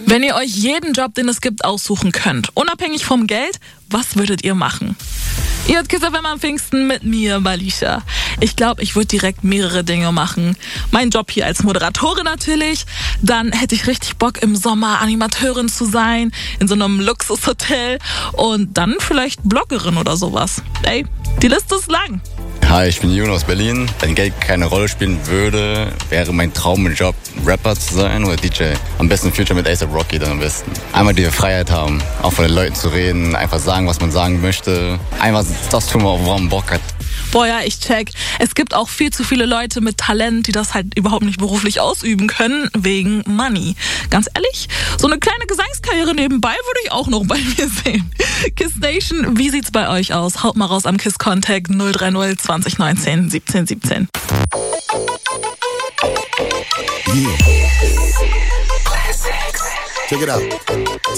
Wenn ihr euch jeden Job, den es gibt, aussuchen könnt, unabhängig vom Geld, was würdet ihr machen? Ihr hört Kiss FM am Pfingsten mit mir, Malisha. Ich glaube, ich würde direkt mehrere Dinge machen. Mein Job hier als Moderatorin natürlich. Dann hätte ich richtig Bock, im Sommer Animateurin zu sein, in so einem Luxushotel. Und dann vielleicht Bloggerin oder sowas. Ey, die Liste ist lang. Hi, ich bin Juno aus Berlin. Wenn Geld keine Rolle spielen würde, wäre mein Traumjob, Rapper zu sein oder DJ. Am besten Future mit A$AP Rocky dann am besten. Einmal die Freiheit haben, auch von den Leuten zu reden, einfach sagen, was man sagen möchte. Einfach das tun, worauf man Bock hat. Boah, ja, ich check. Es gibt auch viel zu viele Leute mit Talent, die das halt überhaupt nicht beruflich ausüben können, wegen Money. Ganz ehrlich, so eine kleine Gesangskarriere nebenbei würde ich auch noch bei mir sehen. Kiss Nation, wie sieht's bei euch aus? Haut mal raus am Kiss Contact 030 2019 1717. Yeah. Classics. Check it out.